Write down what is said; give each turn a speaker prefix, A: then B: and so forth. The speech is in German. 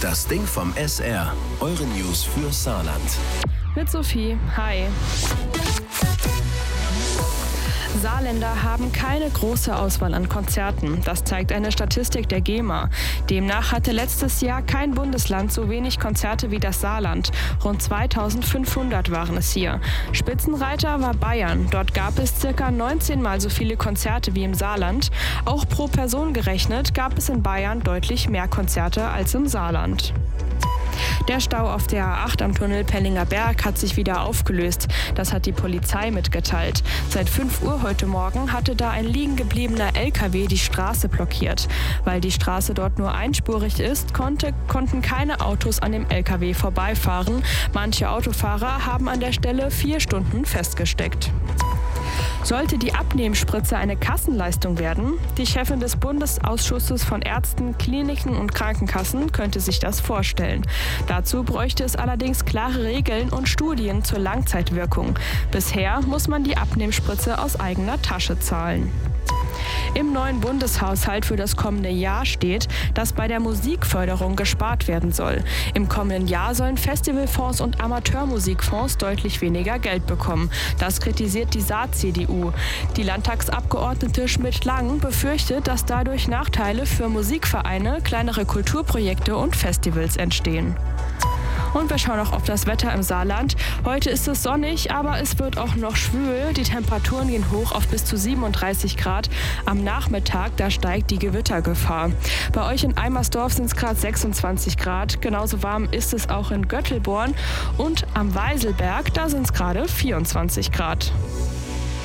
A: Das Ding vom SR. Eure News für Saarland.
B: Mit Sophie. Hi. Saarländer haben keine große Auswahl an Konzerten. Das zeigt eine Statistik der GEMA. Demnach hatte letztes Jahr kein Bundesland so wenig Konzerte wie das Saarland. Rund 2500 waren es hier. Spitzenreiter war Bayern. Dort gab es ca. 19 Mal so viele Konzerte wie im Saarland. Auch pro Person gerechnet gab es in Bayern deutlich mehr Konzerte als im Saarland. Der Stau auf der A8 am Tunnel Pellinger Berg hat sich wieder aufgelöst. Das hat die Polizei mitgeteilt. Seit 5 Uhr heute Morgen hatte da ein liegen gebliebener LKW die Straße blockiert. Weil die Straße dort nur einspurig ist, konnten keine Autos an dem LKW vorbeifahren. Manche Autofahrer haben an der Stelle 4 Stunden festgesteckt. Sollte die Abnehmspritze eine Kassenleistung werden? Die Chefin des Bundesausschusses von Ärzten, Kliniken und Krankenkassen könnte sich das vorstellen. Dazu bräuchte es allerdings klare Regeln und Studien zur Langzeitwirkung. Bisher muss man die Abnehmspritze aus eigener Tasche zahlen. Im neuen Bundeshaushalt für das kommende Jahr steht, dass bei der Musikförderung gespart werden soll. Im kommenden Jahr sollen Festivalfonds und Amateurmusikfonds deutlich weniger Geld bekommen. Das kritisiert die Saar-CDU. Die Landtagsabgeordnete Schmidt-Lang befürchtet, dass dadurch Nachteile für Musikvereine, kleinere Kulturprojekte und Festivals entstehen. Und wir schauen auch auf das Wetter im Saarland. Heute ist es sonnig, aber es wird auch noch schwül. Die Temperaturen gehen hoch auf bis zu 37 Grad. Am Nachmittag, da steigt die Gewittergefahr. Bei euch in Eimersdorf sind es gerade 26 Grad. Genauso warm ist es auch in Göttelborn. Und am Weiselberg, da sind es gerade 24 Grad.